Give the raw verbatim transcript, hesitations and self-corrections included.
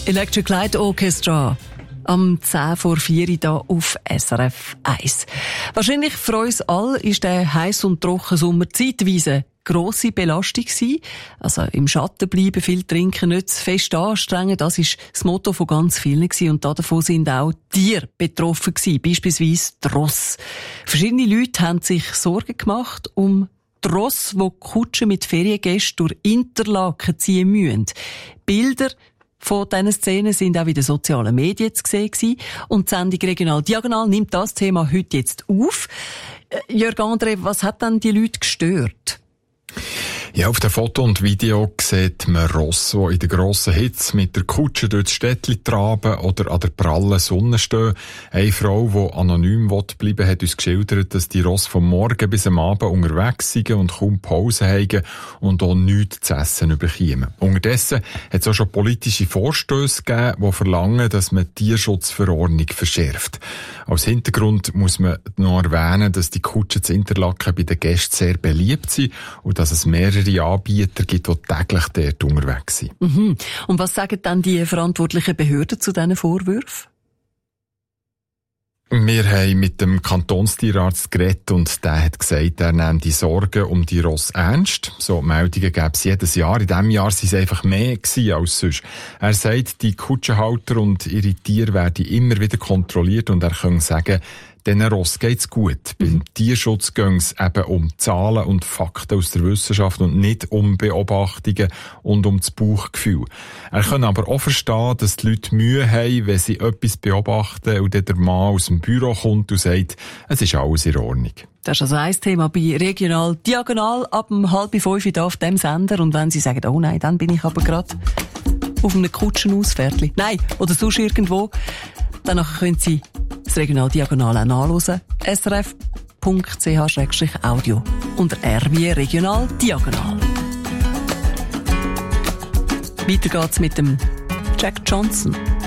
Electric Light Orchestra. Am zehn vor vier hier auf S R F eins. Wahrscheinlich für uns alle ist der heiß und trocken Sommer zeitweise grosse Belastung gewesen. Also im Schatten bleiben, viel trinken, nicht zu fest anstrengen, das ist das Motto von ganz vielen gewesen. Und davon sind auch Tiere betroffen gewesen, beispielsweise die Rosse. Verschiedene Leute haben sich Sorgen gemacht um die Rosse, die Kutschen mit Feriengästen durch Interlaken ziehen müssen. Bilder von diesen Szenen sind auch in den sozialen Medien zu sehen gewesen. Und die Sendung Regional Diagonal nimmt das Thema heute jetzt auf. Jörg André, was hat denn die Leute gestört? Ja, auf dem Foto und Video sieht man Ross, die in der grossen Hitze mit der Kutsche durch das Städtchen traben oder an der prallen Sonne stehen. Eine Frau, die anonym bleiben will, hat uns geschildert, dass die Ross vom Morgen bis am Abend unterwegs sind und kaum Pause haben und auch nichts zu essen bekommen. Unterdessen hat es auch schon politische Vorstösse gegeben, die verlangen, dass man die Tierschutzverordnung verschärft. Als Hintergrund muss man noch erwähnen, dass die Kutschen zu Interlaken bei den Gästen sehr beliebt sind und dass es mehrere Anbieter gibt, die täglich dort unterwegs sind. Mhm. Und was sagen dann die verantwortlichen Behörden zu diesen Vorwürfen? Wir haben mit dem Kantonstierarzt geredet und der hat gesagt, er nehme die Sorgen um die Ross ernst. So Meldungen gäbe es jedes Jahr. In diesem Jahr waren es einfach mehr gewesen als sonst. Er sagt, die Kutschenhalter und ihre Tiere werden immer wieder kontrolliert und er kann sagen, diesen Ross geht's gut. Beim Tierschutz geht es eben um Zahlen und Fakten aus der Wissenschaft und nicht um Beobachtungen und um das Bauchgefühl. Er kann aber auch verstehen, dass die Leute Mühe haben, wenn sie etwas beobachten und dann der Mann aus dem Büro kommt und sagt, es ist alles in Ordnung. Das ist also ein Thema bei Regional Diagonal ab um halb fünf hier auf dem Sender. Und wenn Sie sagen, oh nein, dann bin ich aber gerade auf einem Kutschenausfährtli. Nein, oder sonst irgendwo. Danach können Sie das Regional Diagonal auch nachhören. S R F Punkt C H Audio unter R wie Regional Diagonal. Weiter geht's mit dem Jack Johnson.